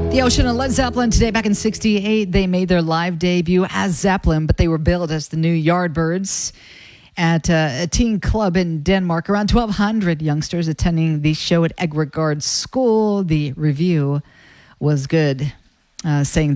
The Ocean and Led Zeppelin today, back in 1968, they made their live debut as Zeppelin, but they were billed as the new Yardbirds at a teen club in Denmark. Around 1,200 youngsters attending the show at Egregard School. The review was good, saying